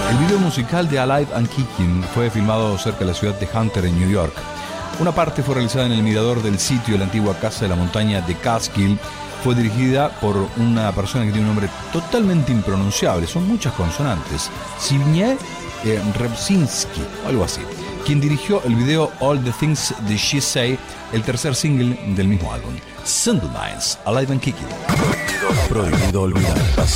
El video musical de Alive and Kicking fue filmado cerca de la ciudad de Hunter, en New York. Una parte fue realizada en el mirador del sitio de la antigua casa de la montaña de Catskill. Fue dirigida por una persona que tiene un nombre totalmente impronunciable, son muchas consonantes, Zbigniew Rebzinski, algo así, quien dirigió el video All the Things That She Say, el tercer single del mismo álbum. Sunderlands, Alive and Kicking. Prohibido olvidar.